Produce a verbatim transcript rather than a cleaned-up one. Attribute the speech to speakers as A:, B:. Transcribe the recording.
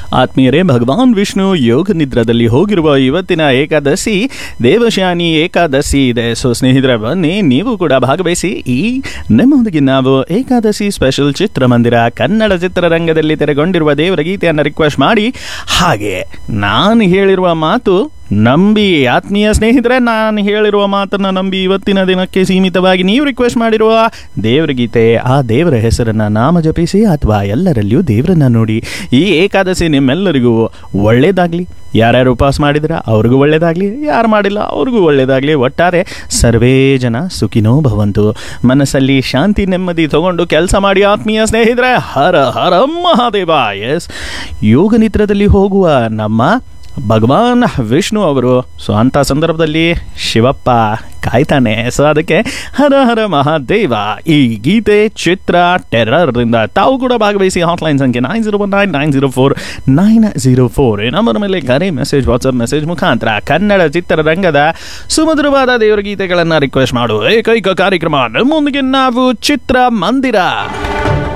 A: ಆತ್ಮೀಯರೇ, ಭಗವಾನ್ ವಿಷ್ಣು ಯೋಗ ನಿದ್ರದಲ್ಲಿ ಹೋಗಿರುವ ಇವತ್ತಿನ ಏಕಾದಶಿ ದೇವಶಾನಿ ಏಕಾದಶಿ ಇದೆ. ಸೊ ಸ್ನೇಹಿತರೆ, ಬನ್ನಿ ನೀವು ಕೂಡ ಭಾಗವಹಿಸಿ. ಈ ನಿಮ್ಮೊಂದಿಗೆ ನಾವು ಏಕಾದಶಿ ಸ್ಪೆಷಲ್ ಚಿತ್ರಮಂದಿರ ಕನ್ನಡ ಚಿತ್ರರಂಗದಲ್ಲಿ ತೆರೆಗೊಂಡಿರುವ ದೇವರ ಗೀತೆಯನ್ನು ರಿಕ್ವೆಸ್ಟ್ ಮಾಡಿ, ಹಾಗೆ ನಾನು ಹೇಳಿರುವ ಮಾತು ನಂಬಿ, ಆತ್ಮೀಯ ಸ್ನೇಹಿತರೆ, ನಾನು ಹೇಳಿರುವ ಮಾತನ್ನು ನಂಬಿ ಇವತ್ತಿನ ದಿನಕ್ಕೆ ಸೀಮಿತವಾಗಿ ನೀವು ರಿಕ್ವೆಸ್ಟ್ ಮಾಡಿರುವ ದೇವರ ಗೀತೆ, ಆ ದೇವರ ಹೆಸರನ್ನು ನಾಮ ಜಪಿಸಿ ಅಥವಾ ಎಲ್ಲರಲ್ಲಿಯೂ ದೇವರನ್ನ ನೋಡಿ. ಈ ಏಕಾದಶಿ ನಿಮ್ಮೆಲ್ಲರಿಗೂ ಒಳ್ಳೇದಾಗಲಿ. ಯಾರ್ಯಾರು ಉಪವಾಸ ಮಾಡಿದ್ರ ಅವ್ರಿಗೂ ಒಳ್ಳೇದಾಗಲಿ, ಯಾರು ಮಾಡಿಲ್ಲ ಅವ್ರಿಗೂ ಒಳ್ಳೇದಾಗಲಿ. ಒಟ್ಟಾರೆ ಸರ್ವೇ ಜನ ಸುಖಿನೋ ಭವಂತು. ಮನಸ್ಸಲ್ಲಿ ಶಾಂತಿ ನೆಮ್ಮದಿ ತಗೊಂಡು ಕೆಲಸ ಮಾಡಿ ಆತ್ಮೀಯ ಸ್ನೇಹಿತರೆ. ಹರ ಹರ ಮಹಾದೇವ. ಎಸ್, ಯೋಗ ನಿದ್ರದಲ್ಲಿ ಹೋಗುವ ನಮ್ಮ ಭಗವಾನ್ ವಿಷ್ಣು ಅವರು, ಸೊ ಅಂಥ ಸಂದರ್ಭದಲ್ಲಿ ಶಿವಪ್ಪ ಕಾಯ್ತಾನೆ. ಸೊ ಅದಕ್ಕೆ ಹರ ಹರ ಮಹಾದೇವ. ಈ ಗೀತೆ ಚಿತ್ರ ಟೆರರ್ರಿಂದ ತಾವು ಕೂಡ ಭಾಗವಹಿಸಿ. ಹಾಟ್ಲೈನ್ ಸಂಖ್ಯೆ nine zero one nine nine zero four nine zero four ಈ ನಂಬರ್ ಮೇಲೆ ಕರೆ, ಮೆಸೇಜ್, ವಾಟ್ಸಪ್ ಮೆಸೇಜ್ ಮುಖಾಂತರ ಕನ್ನಡ ಚಿತ್ರರಂಗದ ಸುಮಧುರವಾದ ದೇವರ ಗೀತೆಗಳನ್ನು ರಿಕ್ವೆಸ್ಟ್ ಮಾಡು ಏಕೈಕ ಕಾರ್ಯಕ್ರಮ ನಮ್ಮೊಂದಿಗೆ ನಾವು ಚಿತ್ರಮಂದಿರ.